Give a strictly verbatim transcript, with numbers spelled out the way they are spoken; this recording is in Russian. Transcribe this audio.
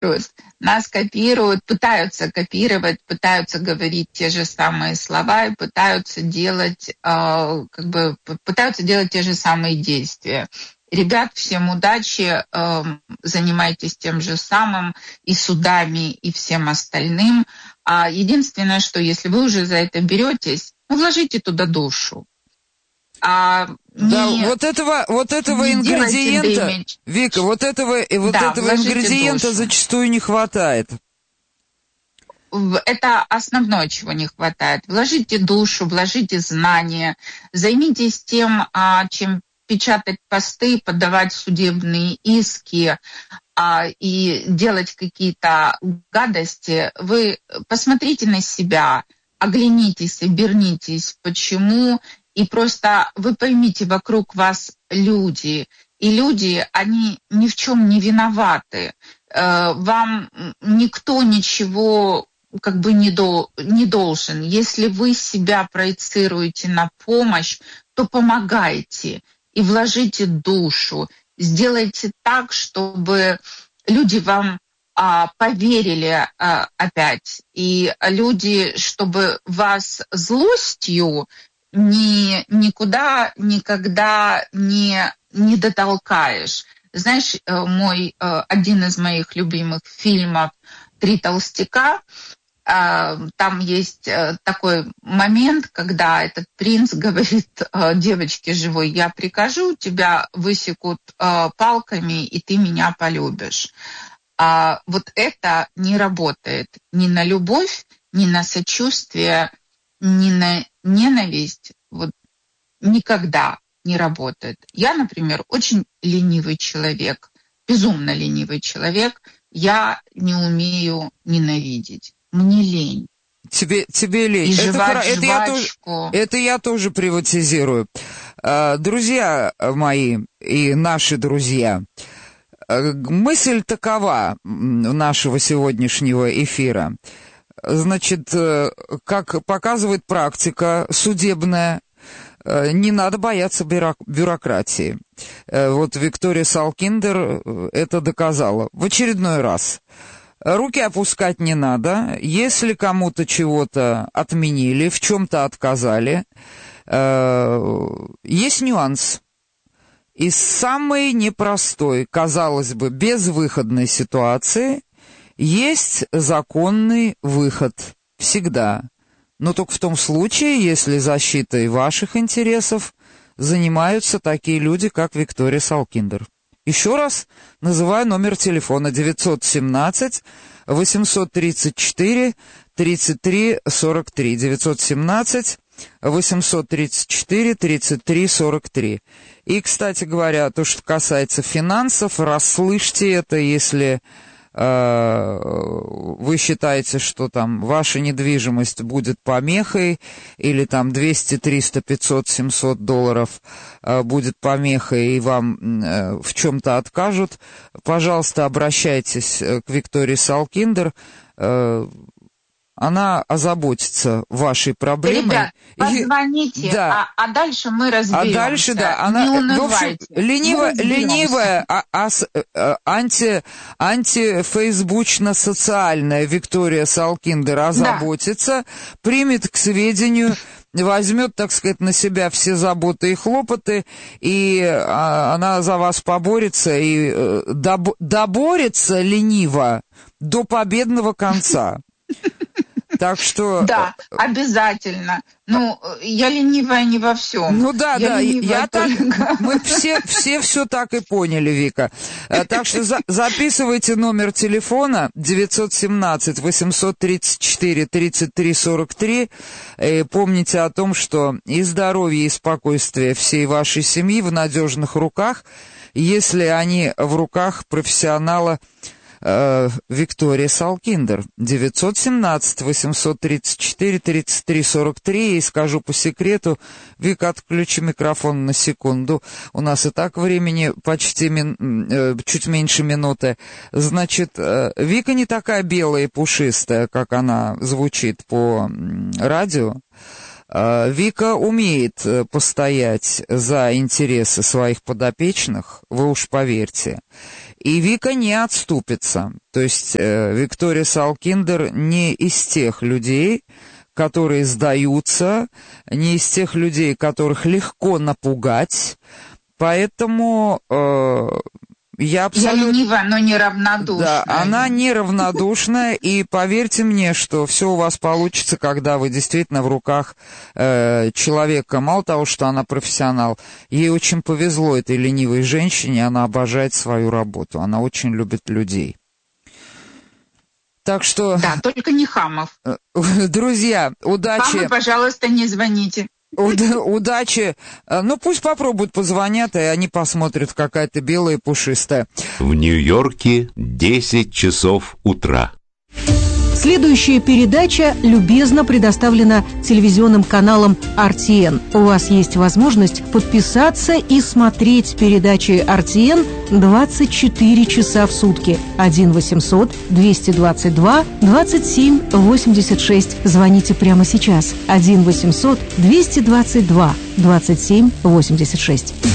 Нас копируют, пытаются копировать, пытаются говорить те же самые слова и пытаются делать, э, как бы, пытаются делать те же самые действия. Ребят, всем удачи, э, занимайтесь тем же самым и судами, и всем остальным. А единственное, что если вы уже за это беретесь, ну, вложите туда душу. А да, не, вот этого, вот этого ингредиента, Вика, вот этого, вот да, этого ингредиента душу. Зачастую не хватает. Это основное, чего не хватает. Вложите душу, вложите знания, займитесь тем, чем печатать посты, подавать судебные иски и делать какие-то гадости. Вы посмотрите на себя, оглянитесь, обернитесь, почему. И просто вы поймите, вокруг вас люди, и люди, они ни в чем не виноваты. Вам никто ничего как бы не, до, не должен. Если вы себя проецируете на помощь, то помогайте и вложите душу. Сделайте так, чтобы люди вам а, поверили а, опять. И люди, чтобы вас злостью Ни, никуда никогда не, не дотолкаешь. Знаешь, мой, один из моих любимых фильмов «Три толстяка», там есть такой момент, когда этот принц говорит девочке живой: я прикажу, тебя высекут палками, и ты меня полюбишь. Вот это не работает ни на любовь, ни на сочувствие, ни на ненависть, вот никогда не работает. Я, например, очень ленивый человек, безумно ленивый человек. Я не умею ненавидеть. Мне лень. Тебе, тебе лень. И это, жевать это, я тоже, это я тоже приватизирую. Друзья мои и наши друзья, мысль такова нашего сегодняшнего эфира. Значит, как показывает практика судебная, не надо бояться бюрократии. Вот Виктория Салкиндер это доказала в очередной раз. Руки опускать не надо. Если кому-то чего-то отменили, в чем-то отказали, есть нюанс. Из самой непростой, казалось бы, безвыходной ситуации есть законный выход. Всегда. Но только в том случае, если защитой ваших интересов занимаются такие люди, как Виктория Салкиндер. Еще раз называю номер телефона девятьсот семнадцать восемьсот тридцать четыре тридцать три сорок три. девятьсот семнадцать восемьсот тридцать четыре тридцать три сорок три. И, кстати говоря, то, что касается финансов, расслышьте это, если э, вы считаете, что там ваша недвижимость будет помехой, или там двести, триста, пятьсот, семьсот долларов э, будет помехой, и вам э, в чем-то откажут, пожалуйста, обращайтесь к Виктории Салкиндер. э, Она озаботится вашей проблемой. Ребят, позвоните, и, да. а, а дальше мы разберемся. А дальше, да, она, не унывайте. В общем, ленивая, ленивая а, а, анти, антифейсбучно-социальная Виктория Салкиндер озаботится, да. примет к сведению, возьмет, так сказать, на себя все заботы и хлопоты, и а, она за вас поборется, и э, доб, доборется лениво до победного конца. Так что... Да, обязательно. Ну, я ленивая не во всем. Ну да, я да, я только... так... Мы все, все все так и поняли, Вика. Так что за, записывайте номер телефона девятьсот семнадцать восемьсот тридцать четыре тридцать три сорок три. И помните о том, что и здоровье, и спокойствие всей вашей семьи в надежных руках, если они в руках профессионала Виктория Салкиндер. девятьсот семнадцать восемьсот тридцать четыре тридцать три сорок три. И скажу по секрету, Вика, отключи микрофон на секунду. У нас и так времени почти мин... чуть меньше минуты. Значит, Вика не такая белая и пушистая, как она звучит по радио. Вика умеет постоять за интересы своих подопечных, вы уж поверьте. И Вика не отступится. То есть э, Виктория Салкиндер не из тех людей, которые сдаются, не из тех людей, которых легко напугать. Поэтому э, я абсолютно... Я ленива, но не равнодушная. Да, она неравнодушная, и поверьте мне, что все у вас получится, когда вы действительно в руках э, человека. Мало того, что она профессионал, ей очень повезло, этой ленивой женщине, она обожает свою работу, она очень любит людей. Так что... Да, только не хамов. Друзья, удачи. Хамы, пожалуйста, не звоните. Удачи. Ну, пусть попробуют, позвонят, и они посмотрят, какая-то белая пушистая. В Нью-Йорке десять часов утра. Следующая передача любезно предоставлена телевизионным каналом эр ти эн. У вас есть возможность подписаться и смотреть передачи эр ти эн двадцать четыре часа в сутки. один восемьсот двести двадцать два двадцать семь восемьдесят шесть. Звоните прямо сейчас. один восемьсот двести двадцать два двадцать семь восемьдесят шесть.